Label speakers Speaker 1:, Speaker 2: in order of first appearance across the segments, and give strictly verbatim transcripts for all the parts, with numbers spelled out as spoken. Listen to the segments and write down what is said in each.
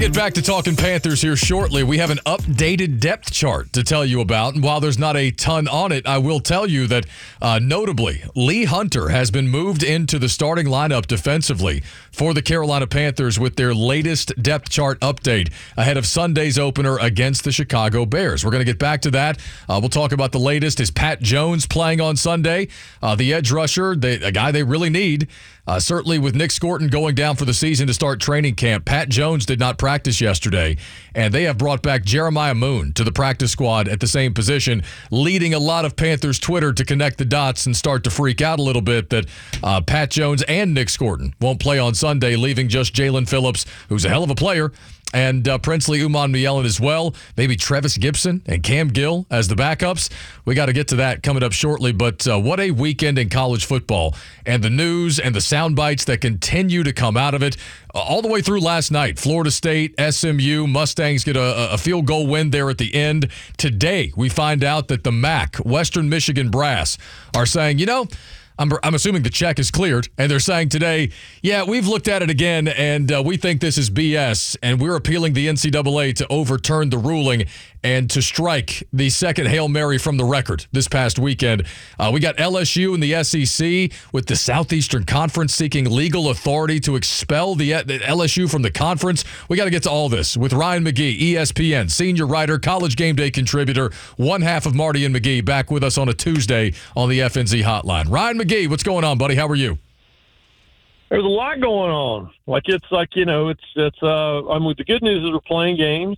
Speaker 1: Get back to talking Panthers here shortly. We have an updated depth chart to tell you about. And while there's not a ton on it, I will tell you that uh, notably, Lee Hunter has been moved into the starting lineup defensively for the Carolina Panthers with their latest depth chart update ahead of Sunday's opener against the Chicago Bears. We're going to get back to that. Uh, we'll talk about the latest. Is Pat Jones playing on Sunday? Uh, the edge rusher, they, a guy they really need. Uh, certainly with Nick Scorton going down for the season to start training camp, Pat Jones did not practice yesterday, and they have brought back Jeremiah Moon to the practice squad at the same position, leading a lot of Panthers Twitter to connect the dots and start to freak out a little bit that uh, Pat Jones and Nick Scorton won't play on Sunday, leaving just Jalen Phillips, who's a hell of a player, and uh, Princely Umanmielen as well. Maybe Trevis Gibson and Cam Gill as the backups. We got to get to that coming up shortly. But uh, what a weekend in college football, and the news and the sound bites that continue to come out of it uh, all the way through last night. Florida State, S M U, Mustangs get a, a field goal win there at the end. Today, we find out that the M A C, Western Michigan Brass, are saying, you know, I'm, I'm assuming the check is cleared, and they're saying today, yeah, we've looked at it again, and uh, we think this is B S, and we're appealing the N C double A to overturn the ruling and to strike the second Hail Mary from the record this past weekend. Uh, we got L S U and the S E C with the Southeastern Conference seeking legal authority to expel the, the L S U from the conference. We got to get to all this with Ryan McGee, E S P N, senior writer, College Game Day contributor, one half of Marty and McGee, back with us on a Tuesday on the F N Z Hotline. Ryan McGee, what's going on, buddy? How are you?
Speaker 2: There's a lot going on. Like, it's like, you know, it's, it's, uh, I mean, the good news is we're playing games.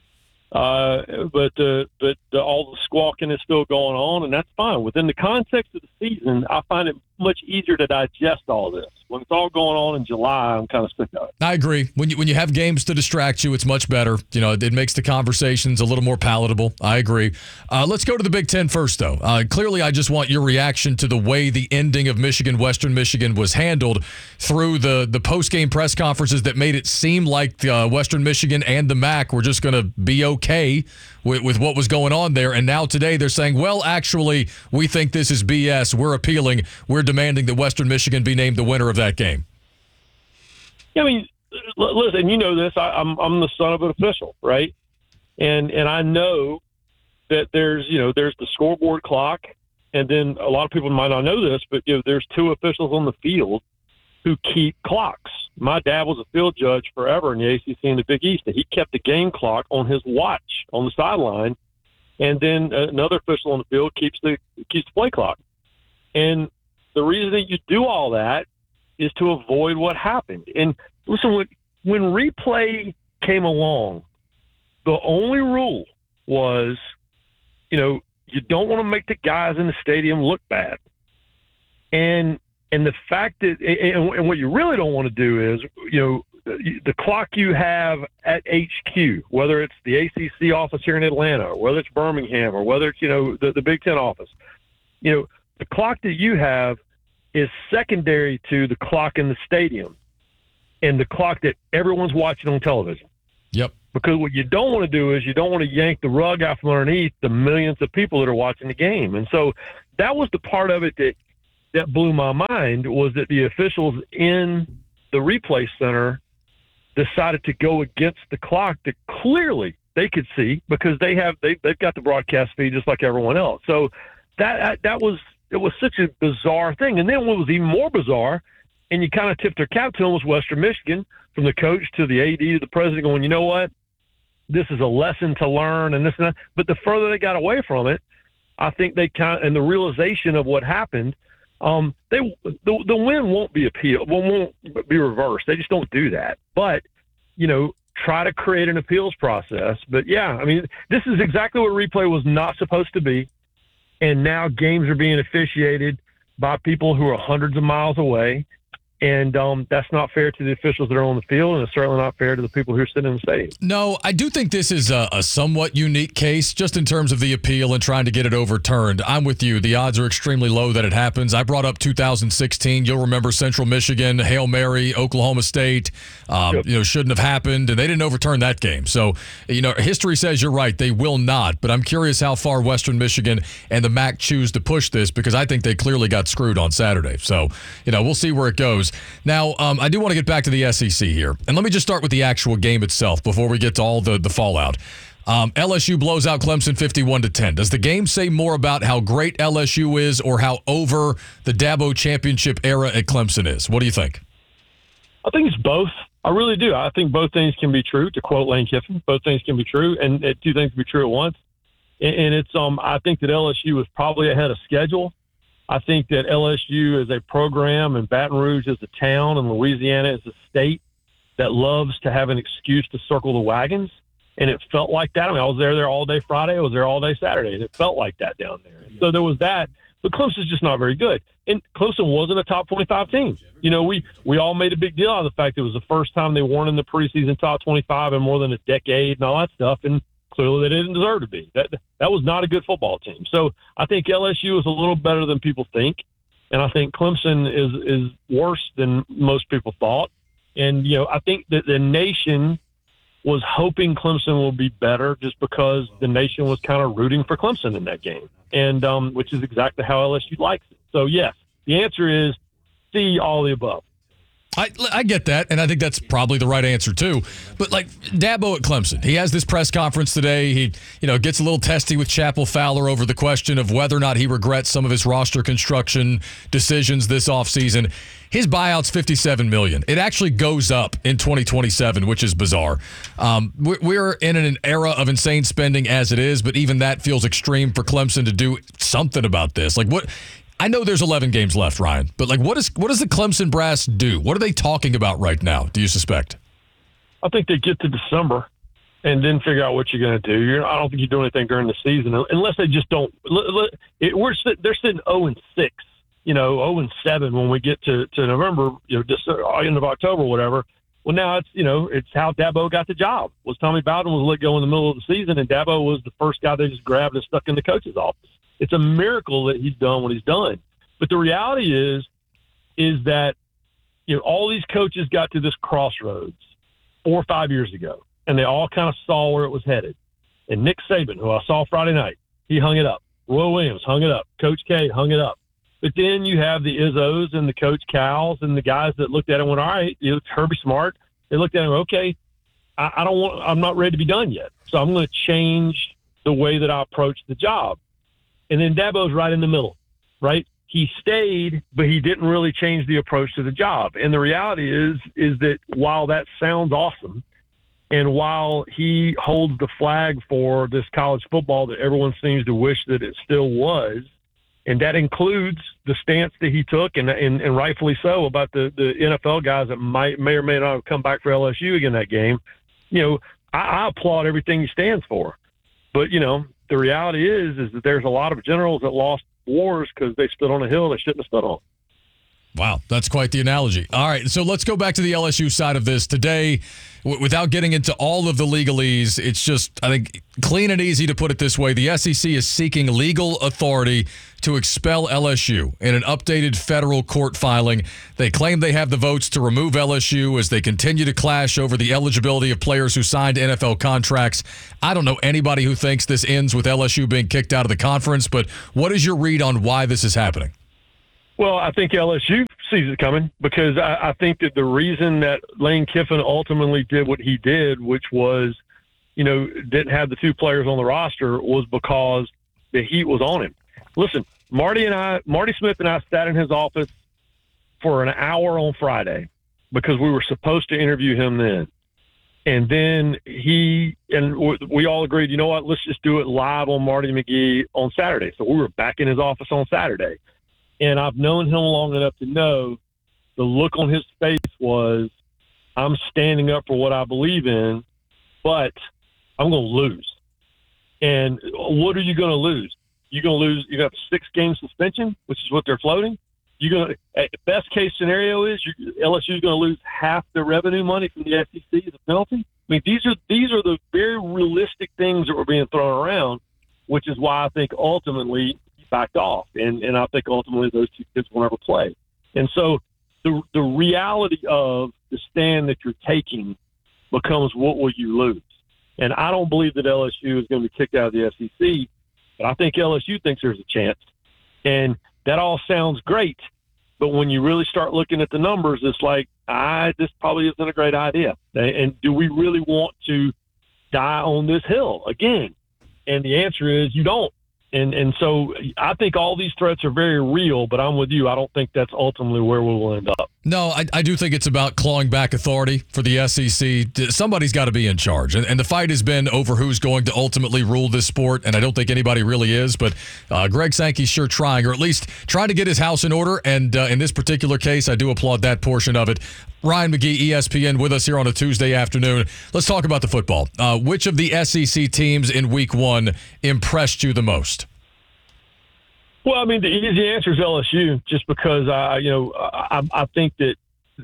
Speaker 2: Uh, but uh, but uh, all the squawking is still going on, and that's fine. Within the context of the season, I find it much easier to digest all this. When it's all going on in July, I'm kind of sick of it.
Speaker 1: I agree. When you when you have games to distract you, it's much better. You know, it makes the conversations a little more palatable. I agree. Uh, let's go to the Big Ten first, though. Uh, clearly, I just want your reaction to the way the ending of Michigan, Western Michigan was handled through the, the post-game press conferences that made it seem like uh, Western Michigan and the M A C were just going to be okay with, with what was going on there. And now today they're saying, well, actually, we think this is B S. We're appealing. We're demanding that Western Michigan be named the winner of that game.
Speaker 2: I mean, listen, you know this. I, I'm I'm the son of an official, right? And and I know that there's you know there's the scoreboard clock, and then a lot of people might not know this, but you know there's two officials on the field who keep clocks. My dad was a field judge forever in the A C C and the Big East, and he kept the game clock on his watch on the sideline, and then another official on the field keeps the keeps the play clock. And the reason that you do all that is to avoid what happened. And listen, when, when replay came along, the only rule was, you know, you don't want to make the guys in the stadium look bad. And and the fact that, and, and what you really don't want to do is, you know, the clock you have at H Q, whether it's the A C C office here in Atlanta, or whether it's Birmingham, or whether it's, you know, the, the Big Ten office, you know, the clock that you have is secondary to the clock in the stadium and the clock that everyone's watching on television.
Speaker 1: Yep.
Speaker 2: Because what you don't want to do is you don't want to yank the rug out from underneath the millions of people that are watching the game. And so that was the part of it that, that blew my mind, was that the officials in the replay center decided to go against the clock that clearly they could see, because they have, they, they've got the broadcast feed just like everyone else. So that, that was, it was such a bizarre thing. And then what was even more bizarre, and you kind of tipped their cap to them, was Western Michigan, from the coach to the A D to the president, going, you know what, this is a lesson to learn and this and that. But the further they got away from it, I think they kind of, and the realization of what happened, um, they the, the win won't be appealed, won't be reversed. They just don't do that. But, you know, try to create an appeals process. But, yeah, I mean, this is exactly what replay was not supposed to be. And now games are being officiated by people who are hundreds of miles away. And um, that's not fair to the officials that are on the field, and it's certainly not fair to the people who are sitting in the stadium.
Speaker 1: No, I do think this is a, a somewhat unique case, just in terms of the appeal and trying to get it overturned. I'm with you. The odds are extremely low that it happens. I brought up two thousand sixteen. You'll remember Central Michigan, Hail Mary, Oklahoma State. Um, yep. You know, shouldn't have happened, and they didn't overturn that game. So, you know, history says you're right. They will not. But I'm curious how far Western Michigan and the M A C choose to push this, because I think they clearly got screwed on Saturday. So, you know, we'll see where it goes. those. Now, um, I do want to get back to the S E C here. And let me just start with the actual game itself before we get to all the, the fallout. Um, L S U blows out Clemson fifty-one to ten. Does the game say more about how great L S U is or how over the Dabo championship era at Clemson is? What do you think?
Speaker 2: I think it's both. I really do. I think both things can be true, to quote Lane Kiffin. Both things can be true, and uh, two things can be true at once. And, and it's um, I think that L S U was probably ahead of schedule. I think that L S U is a program, and Baton Rouge is a town, and Louisiana is a state that loves to have an excuse to circle the wagons. And it felt like that. I mean, I was there there all day Friday. I was there all day Saturday, and it felt like that down there. So there was that. But Clemson's just not very good. And Clemson wasn't a top twenty-five team. You know, we, we all made a big deal out of the fact that it was the first time they weren't in the preseason top twenty-five in more than a decade and all that stuff. And clearly they didn't deserve to be. That that was not a good football team. So I think L S U is a little better than people think. And I think Clemson is, is worse than most people thought. And, you know, I think that the nation was hoping Clemson will be better just because the nation was kind of rooting for Clemson in that game, and um, which is exactly how L S U likes it. So, yes, the answer is C, all the above.
Speaker 1: I, I get that, and I think that's probably the right answer too. But like Dabo at Clemson, he has this press conference today. He, you know, gets a little testy with Chappell Fowler over the question of whether or not he regrets some of his roster construction decisions this offseason. His buyout's fifty-seven million dollars. It actually goes up in twenty twenty-seven, which is bizarre. Um, we're, we're in an era of insane spending as it is, but even that feels extreme for Clemson to do something about this. Like what? I know there's eleven games left, Ryan, but like, what is what does the Clemson brass do? What are they talking about right now, do you suspect?
Speaker 2: I think they get to December and then figure out what you're going to do. You're, I don't think you do anything during the season unless they just don't. It, we're they're sitting oh and six, you know, oh and seven when we get to, to November, you know, just end of October, whatever. Well, now it's you know it's how Dabo got the job. Was Tommy Bowden was let go in the middle of the season, and Dabo was the first guy they just grabbed and stuck in the coach's office. It's a miracle that he's done what he's done. But the reality is, is that, you know, all these coaches got to this crossroads four or five years ago, and they all kind of saw where it was headed. And Nick Saban, who I saw Friday night, he hung it up. Roy Williams hung it up. Coach K hung it up. But then you have the Izzos and the Coach Cowles and the guys that looked at it and went, all right, you know, Herbie Smart. They looked at him, okay, I, I don't want, I'm not ready to be done yet. So I'm going to change the way that I approach the job. And then Dabo's right in the middle, right? He stayed, but he didn't really change the approach to the job. And the reality is, is that while that sounds awesome, and while he holds the flag for this college football that everyone seems to wish that it still was, and that includes the stance that he took, and and, and rightfully so, about the, the N F L guys that might may or may not have come back for L S U again that game, you know, I, I applaud everything he stands for. But, you know, the reality is, is that there's a lot of generals that lost wars because they stood on a hill they shouldn't have stood on.
Speaker 1: Wow, that's quite the analogy. All right, so let's go back to the L S U side of this today. W- without getting into all of the legalese, it's just, I think, clean and easy to put it this way. The S E C is seeking legal authority to expel L S U in an updated federal court filing. They claim they have the votes to remove L S U as they continue to clash over the eligibility of players who signed N F L contracts. I don't know anybody who thinks this ends with L S U being kicked out of the conference, but what is your read on why this is happening?
Speaker 2: Well, I think L S U sees it coming because I, I think that the reason that Lane Kiffin ultimately did what he did, which was, you know, didn't have the two players on the roster, was because the heat was on him. Listen, Marty and I, Marty Smith and I sat in his office for an hour on Friday because we were supposed to interview him then. And then he, and we all agreed, you know what, let's just do it live on Marty McGee on Saturday. So we were back in his office on Saturday. And I've known him long enough to know the look on his face was, I'm standing up for what I believe in, but I'm going to lose. And what are you going to lose? You're going to lose. You have a six-game suspension, which is what they're floating. You're going to. Best case scenario is you, L S U is going to lose half the revenue money from the S E C as a penalty. I mean, these are these are the very realistic things that were being thrown around, which is why I think ultimately he backed off, and and I think ultimately those two kids will never play. And so the the reality of the stand that you're taking becomes, what will you lose? And I don't believe that L S U is going to be kicked out of the S E C, but I think L S U thinks there's a chance. And that all sounds great, But when you really start looking at the numbers, it's like, I this probably isn't a great idea. And do we really want to die on this hill again? And the answer is you don't. And and so I think all these threats are very real, but I'm with you. I don't think that's ultimately where we will end up.
Speaker 1: No, I, I do think it's about clawing back authority for the S E C. Somebody's got to be in charge. And, and the fight has been over who's going to ultimately rule this sport, and I don't think anybody really is. But uh, Greg Sankey's sure trying, or at least trying to get his house in order. And uh, in this particular case, I do applaud that portion of it. Ryan McGee, E S P N, with us here on a Tuesday afternoon. Let's talk about the football. Uh, which of the S E C teams in week one impressed you the most?
Speaker 2: Well, I mean, the easy answer is L S U, just because I, you know, I, I think that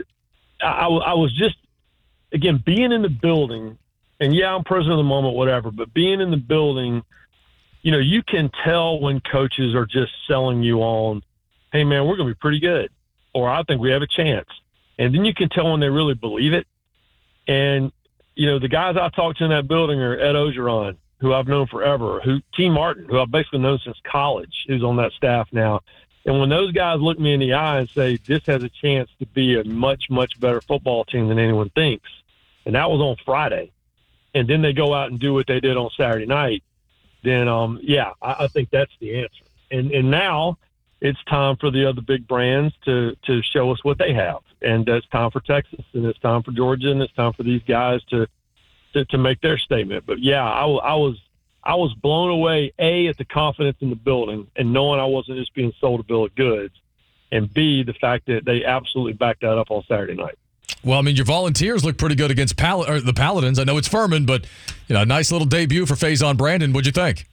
Speaker 2: I, I was just, again, being in the building, and yeah, I'm president of the moment, whatever, but being in the building, you know, you can tell when coaches are just selling you on, hey, man, we're going to be pretty good, or I think we have a chance. And then you can tell when they really believe it. And, you know, the guys I talked to in that building are Ed Ogeron, who I've known forever, who T. Martin, who I've basically known since college, who's on that staff now. And when those guys look me in the eye and say, this has a chance to be a much, much better football team than anyone thinks, and that was on Friday, and then they go out and do what they did on Saturday night, then, um, yeah, I, I think that's the answer. And and now it's time for the other big brands to, to show us what they have. And it's time for Texas, and it's time for Georgia, and it's time for these guys to to, to make their statement. But, yeah, I, I was I was blown away, A, at the confidence in the building and knowing I wasn't just being sold a bill of goods, and, B, the fact that they absolutely backed that up on Saturday night.
Speaker 1: Well, I mean, your Volunteers look pretty good against Pal- or the Paladins. I know it's Furman, but, you know, a nice little debut for Faison Brandon. What'd you think?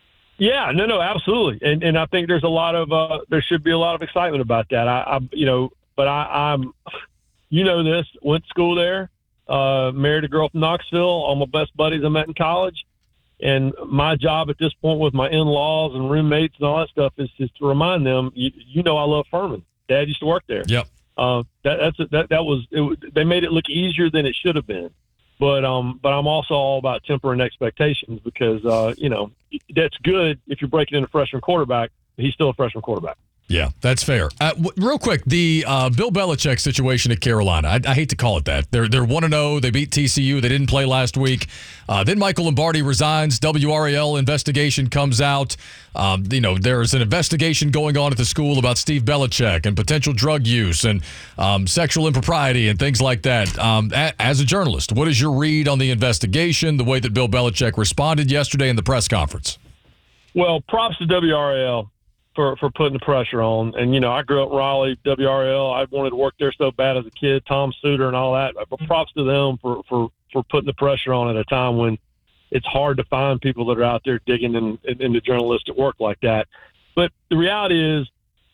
Speaker 2: Yeah, no, no, absolutely, and and I think there's a lot of uh, there should be a lot of excitement about that. I, I you know, but I, I'm, you know, this went to school there, uh, married a girl from Knoxville. All my best buddies I met in college, and my job at this point with my in-laws and roommates and all that stuff is just to remind them, you, you know, I love Furman. Dad used to work there.
Speaker 1: Yep.
Speaker 2: Uh, that that's a, that that was it, they made it look easier than it should have been. But um, but I'm also all about tempering expectations because uh, you know, that's good if you're breaking in a freshman quarterback. But he's still a freshman quarterback.
Speaker 1: Yeah, that's fair. Uh, w- real quick, the uh, Bill Belichick situation at Carolina. I, I hate to call it that. They're they're one and zero. They beat T C U. They didn't play last week. Uh, then Michael Lombardi resigns. W R A L investigation comes out. Um, you know, there's an investigation going on at the school about Steve Belichick and potential drug use and um, sexual impropriety and things like that. Um, a- as a journalist, what is your read on the investigation? The way that Bill Belichick responded yesterday in the press conference.
Speaker 2: Well, props to W R A L. For, for putting the pressure on. And, you know, I grew up in Raleigh, W R L. I wanted to work there so bad as a kid, Tom Suter and all that. But props to them for, for, for putting the pressure on at a time when it's hard to find people that are out there digging in, in, into journalistic work like that. But the reality is,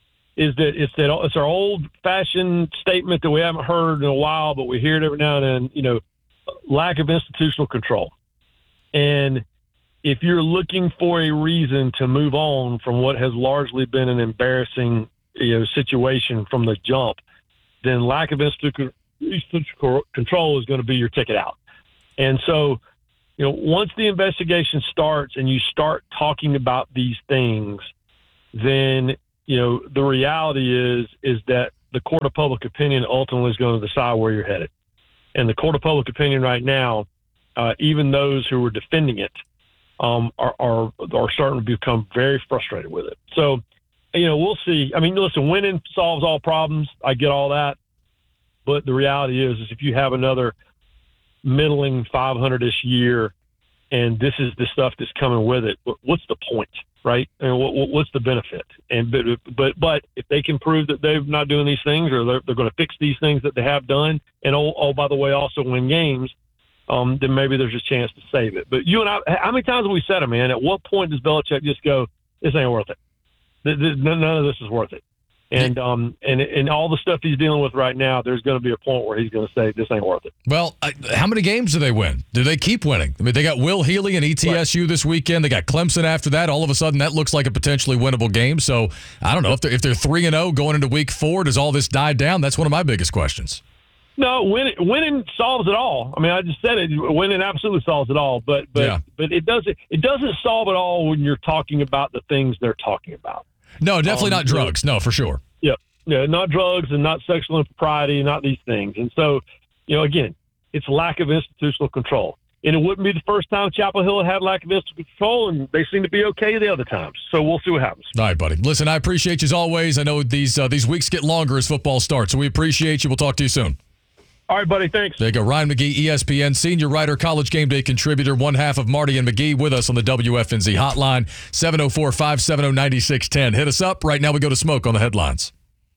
Speaker 2: is that it's that it's our old-fashioned statement that we haven't heard in a while, but we hear it every now and then, you know, lack of institutional control. And if you're looking for a reason to move on from what has largely been an embarrassing, you know, situation from the jump, then lack of institutional control is going to be your ticket out. And so, you know, once the investigation starts and you start talking about these things, then, you know, the reality is is that the court of public opinion ultimately is going to decide where you're headed. And the court of public opinion right now, uh, even those who are defending it, Um, are, are are starting to become very frustrated with it. So, you know, we'll see. I mean, listen, winning solves all problems. I get all that. But the reality is, is if you have another middling five hundred-ish year and this is the stuff that's coming with it, what's the point, right? I mean, what, what's the benefit? And but, but but if they can prove that they're not doing these things or they're, they're going to fix these things that they have done, and oh, oh by the way, also win games, Um, then maybe there's a chance to save it. But you and I, how many times have we said it, man? At what point does Belichick just go, this ain't worth it? None of this is worth it. And um and and all the stuff he's dealing with right now, there's going to be a point where he's going to say, this ain't worth it.
Speaker 1: Well, I, how many games do they win? Do they keep winning? I mean, they got Will Healy and E T S U this weekend. They got Clemson after that. All of a sudden, that looks like a potentially winnable game. So I don't know if they're if they're three and zero going into week four. Does all this die down? That's one of my biggest questions.
Speaker 2: No, winning, winning solves it all. I mean, I just said it. Winning absolutely solves it all, but but
Speaker 1: yeah. but
Speaker 2: it doesn't it doesn't solve it all when you're talking about the things they're talking about.
Speaker 1: No, definitely
Speaker 2: um,
Speaker 1: not drugs. No, for sure.
Speaker 2: Yeah, you know, not drugs and not sexual impropriety, not these things. And so, you know, again, it's lack of institutional control. And it wouldn't be the first time Chapel Hill had lack of institutional control, and they seem to be okay the other times. So we'll see what happens.
Speaker 1: All right, buddy. Listen, I appreciate you as always. I know these uh, these weeks get longer as football starts, so we appreciate you. We'll talk to you soon.
Speaker 2: All right, buddy. Thanks.
Speaker 1: There you go. Ryan McGee, E S P N senior writer, College Game Day contributor, one half of Marty and McGee with us on the W F N Z hotline, seven oh four, five seven oh, nine six one oh. Hit us up. Right now we go to Smoke on the headlines.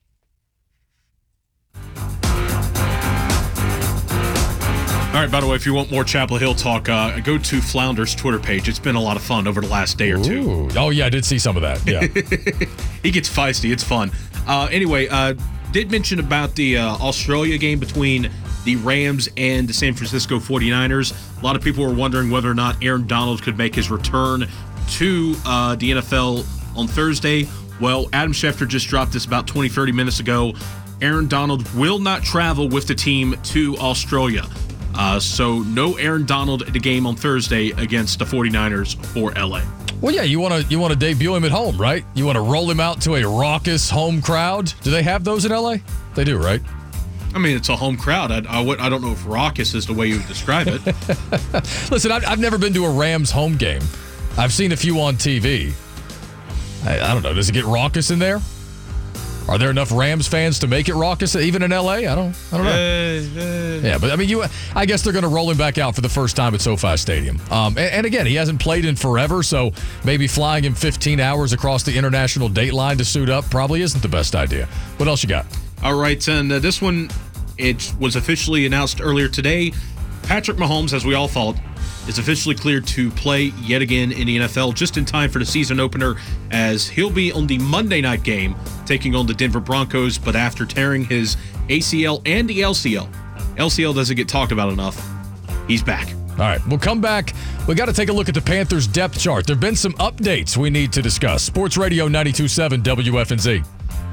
Speaker 3: All right, by the way, if you want more Chapel Hill talk, uh, go to Flounder's Twitter page. It's been a lot of fun over the last day or two.
Speaker 1: Ooh. Oh, yeah, I did see some of that. Yeah.
Speaker 3: He gets feisty. It's fun. Uh, anyway, uh, did mention about the uh, Australia game between the Rams and the San Francisco forty-niners. A lot of people were wondering whether or not Aaron Donald could make his return to uh, the N F L on Thursday. Well, Adam Schefter just dropped this about twenty, thirty minutes ago. Aaron Donald will not travel with the team to Australia. Uh, so no Aaron Donald at the game on Thursday against the forty-niners for L A.
Speaker 1: Well, yeah, you want to you want to debut him at home, right? You want to roll him out to a raucous home crowd. Do they have those in L A? They do, right?
Speaker 3: I mean, it's a home crowd. I, I, I don't know if raucous is the way you would describe it.
Speaker 1: Listen, I've, I've never been to a Rams home game. I've seen a few on T V. I, I don't know. Does it get raucous in there? Are there enough Rams fans to make it raucous even in L A? I don't I don't know. Uh, uh, yeah, but I mean, you. I guess they're going to roll him back out for the first time at SoFi Stadium. Um, and, and again, he hasn't played in forever, so maybe flying him fifteen hours across the international date line to suit up probably isn't the best idea. What else you got?
Speaker 3: All right, and uh, this one, it was officially announced earlier today. Patrick Mahomes, as we all thought, is officially cleared to play yet again in the N F L just in time for the season opener, as he'll be on the Monday night game taking on the Denver Broncos, but after tearing his A C L and the L C L. L C L doesn't get talked about enough. He's back.
Speaker 1: All right, we'll come back. We got to take a look at the Panthers depth chart. There have been some updates we need to discuss. Sports Radio ninety-two point seven W F N Z.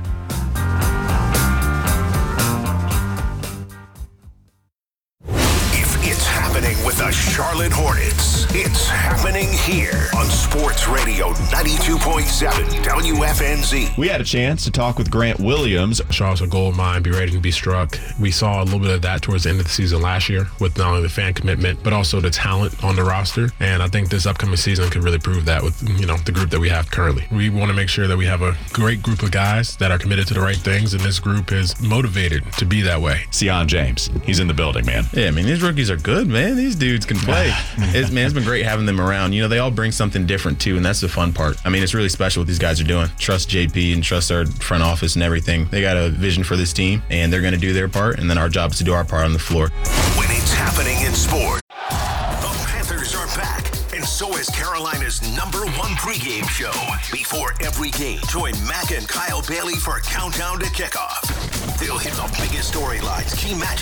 Speaker 4: With the Charlotte Hornets, it's happening here on Sports Radio ninety-two point seven W F N Z.
Speaker 5: We had a chance to talk with Grant Williams.
Speaker 6: Charlotte's a gold mine, be ready to be struck. We saw a little bit of that towards the end of the season last year with not only the fan commitment, but also the talent on the roster. And I think this upcoming season could really prove that with, you know, the group that we have currently. We want to make sure that we have a great group of guys that are committed to the right things, and this group is motivated to be that way.
Speaker 5: Sion James, he's in the building, man.
Speaker 7: Yeah, I mean, these rookies are good, man. These dudes can play. It's, man, it's been great having them around. You know, they all bring something different, too, and that's the fun part. I mean, it's really special what these guys are doing. Trust J P and trust our front office and everything. They got a vision for this team, and they're going to do their part, and then our job is to do our part on the floor.
Speaker 4: When it's happening in sport, the Panthers are back, and so is Carolina's number one pregame show. Before every game, join Mac and Kyle Bailey for Countdown to Kickoff. They'll hit the biggest storylines, key matchups,